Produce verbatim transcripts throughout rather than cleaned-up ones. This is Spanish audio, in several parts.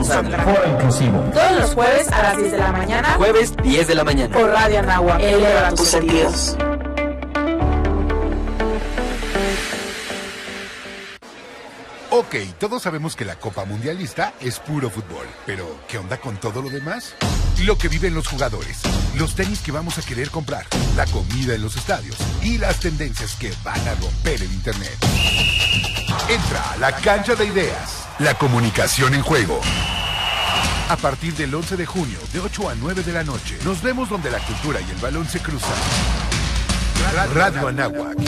Sandra. Foro inclusivo. Todos los jueves a las diez de la mañana. Jueves diez de la mañana. Por Radio Anáhuac. Eleva tus sentidos. Ok, todos sabemos que la Copa Mundialista es puro fútbol, pero ¿qué onda con todo lo demás? Lo que viven los jugadores, los tenis que vamos a querer comprar, la comida en los estadios y las tendencias que van a romper el internet. Entra a la cancha de ideas, la comunicación en juego. A partir del once de junio, de ocho a nueve de la noche, nos vemos donde la cultura y el balón se cruzan. Radio Anáhuac.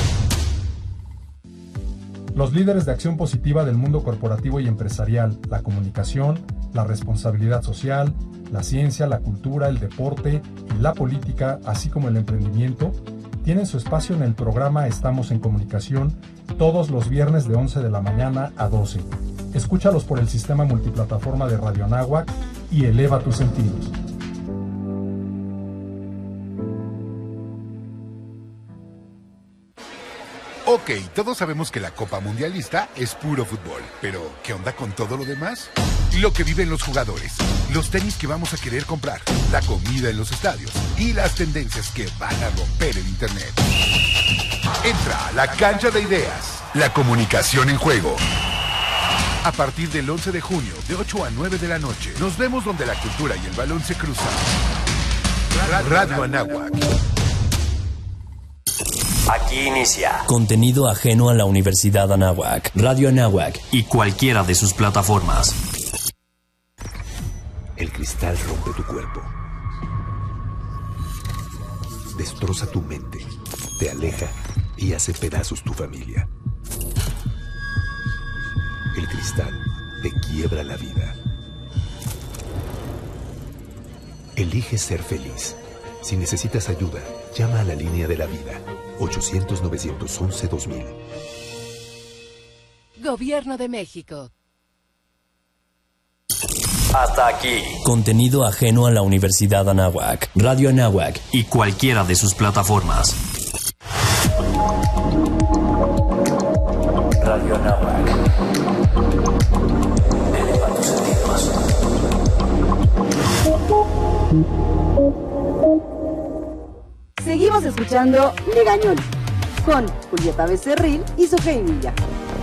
Los líderes de acción positiva del mundo corporativo y empresarial, la comunicación, la responsabilidad social, la ciencia, la cultura, el deporte y la política, así como el emprendimiento, tienen su espacio en el programa Estamos en Comunicación todos los viernes de once de la mañana a doce. Escúchalos por el sistema multiplataforma de Radio Anáhuac y eleva tus sentidos. Ok, todos sabemos que la Copa Mundialista es puro fútbol, pero ¿qué onda con todo lo demás? Lo que viven los jugadores, los tenis que vamos a querer comprar, la comida en los estadios y las tendencias que van a romper el internet. Entra a la cancha de ideas, la comunicación en juego. A partir del once de junio, de ocho a nueve de la noche, nos vemos donde la cultura y el balón se cruzan. Radio Anáhuac. Aquí inicia contenido ajeno a la Universidad Anáhuac, Radio Anáhuac y cualquiera de sus plataformas. El cristal rompe tu cuerpo, destroza tu mente, te aleja y hace pedazos tu familia. El cristal te quiebra la vida. Elige ser feliz. Si necesitas ayuda, llama a la línea de la vida. ochocientos, novecientos once, dos mil. Gobierno de México. Hasta aquí. Contenido ajeno a la Universidad Anáhuac, Radio Anáhuac y cualquiera de sus plataformas. Radio Anáhuac. Eleva tus sentidos. Seguimos escuchando Legañón con Julieta Becerril y Sofía Villa.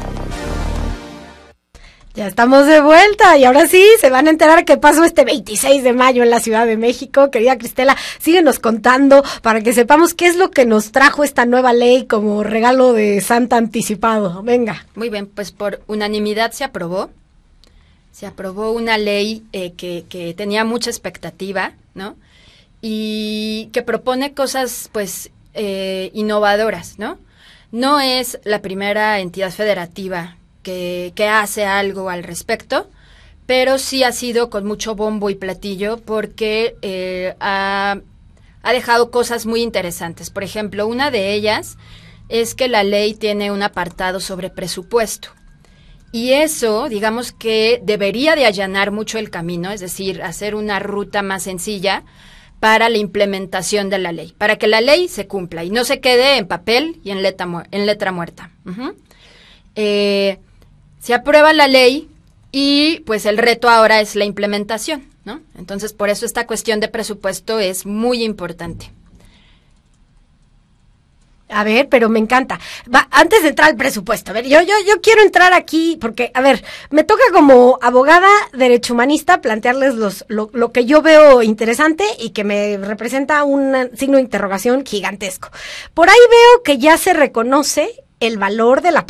Ya estamos de vuelta y ahora sí se van a enterar qué pasó este veintiséis de mayo en la Ciudad de México. Querida Cristela, síguenos contando para que sepamos qué es lo que nos trajo esta nueva ley como regalo de Santa anticipado. Venga. Muy bien, pues por unanimidad se aprobó. Se aprobó una ley eh, que, que tenía mucha expectativa, ¿no? Y que propone cosas, pues, eh, innovadoras, ¿no? No es la primera entidad federativa que, que hace algo al respecto, pero sí ha sido con mucho bombo y platillo porque eh, ha, ha dejado cosas muy interesantes. Por ejemplo, una de ellas es que la ley tiene un apartado sobre presupuesto. Y eso, digamos que debería de allanar mucho el camino, es decir, hacer una ruta más sencilla para la implementación de la ley, para que la ley se cumpla y no se quede en papel y en letra, mu- en letra muerta. Uh-huh. Eh, se aprueba la ley y pues el reto ahora es la implementación, ¿no? Entonces, por eso esta cuestión de presupuesto es muy importante. A ver, pero me encanta. Va, antes de entrar al presupuesto, a ver, yo, yo, yo quiero entrar aquí porque, a ver, me toca como abogada derecho humanista plantearles los, lo, lo que yo veo interesante y que me representa un signo de interrogación gigantesco. Por ahí veo que ya se reconoce el valor de la